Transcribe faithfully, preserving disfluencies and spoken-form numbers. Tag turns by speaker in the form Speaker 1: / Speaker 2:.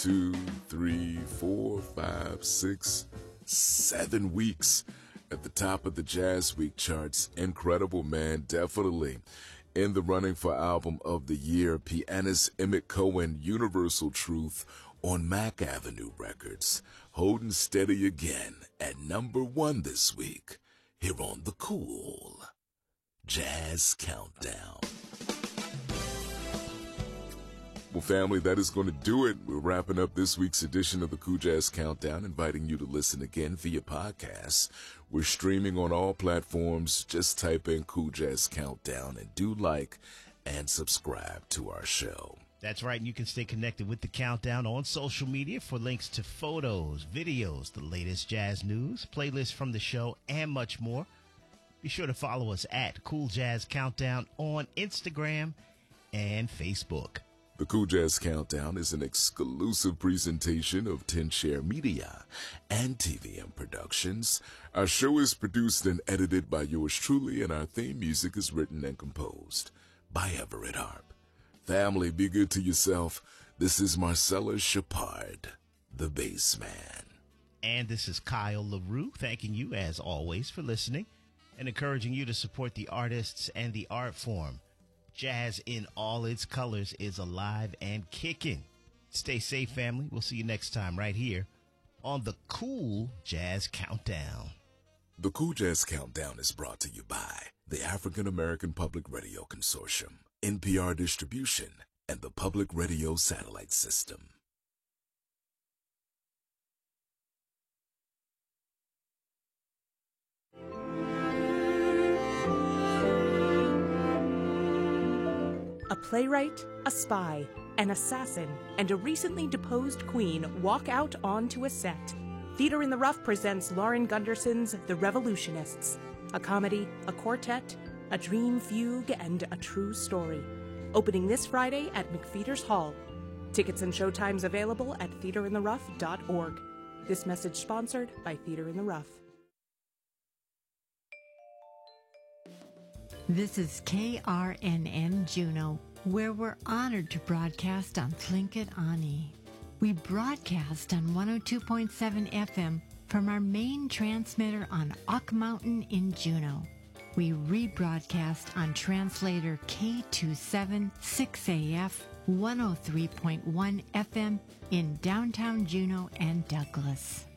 Speaker 1: two, three, four, five, six, seven weeks at the top of the Jazz Week charts. Incredible, man. Definitely in the running for Album of the Year. Pianist Emmett Cohen, Universal Truth on Mack Avenue Records, holding steady again at number one this week here on the Cool Jazz Countdown. Well, family, that is going to do it. We're wrapping up this week's edition of the Cool Jazz Countdown, inviting you to listen again via podcasts. We're streaming on all platforms. Just type in Cool Jazz Countdown and do like and subscribe to our show.
Speaker 2: That's right, and you can stay connected with the Countdown on social media for links to photos, videos, the latest jazz news, playlists from the show, and much more. Be sure to follow us at Cool Jazz Countdown on Instagram and Facebook.
Speaker 1: The Cool Jazz Countdown is an exclusive presentation of ten share Media and T V M Productions. Our show is produced and edited by yours truly, and our theme music is written and composed by Everett Harp. Family, be good to yourself. This is Marcellus Shepard, the bass man.
Speaker 2: And this is Kyle LaRue, thanking you, as always, for listening and encouraging you to support the artists and the art form. Jazz in all its colors is alive and kicking. Stay safe, family. We'll see you next time right here on the Cool Jazz Countdown.
Speaker 1: The Cool Jazz Countdown is brought to you by the African American Public Radio Consortium, N P R Distribution, and the Public Radio Satellite System.
Speaker 3: A playwright, a spy, an assassin, and a recently deposed queen walk out onto a set. Theater in the Rough presents Lauren Gunderson's The Revolutionists, a comedy, a quartet, a dream fugue, and a true story. Opening this Friday at McFeeters Hall. Tickets and showtimes available at theater in the rough dot org. This message sponsored by Theater in the Rough.
Speaker 4: This is K R N N Juneau, where we're honored to broadcast on Tlingit Ani. We broadcast on one oh two point seven F M from our main transmitter on Ock Mountain in Juneau. We rebroadcast on translator K two seven six A F one oh three point one F M in downtown Juneau and Douglas.